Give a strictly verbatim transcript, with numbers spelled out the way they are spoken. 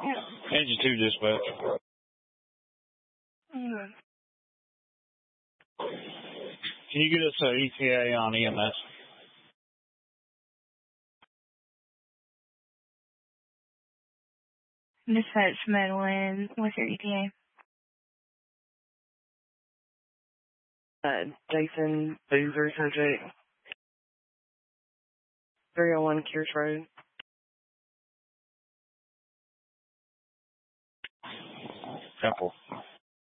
Engine two dispatch. Mm. Can you get us an E T A on E M S? Dispatch Medwin, what's your E T A? Uh, Jason Boozer, subject. three oh one Kears Road. Temple.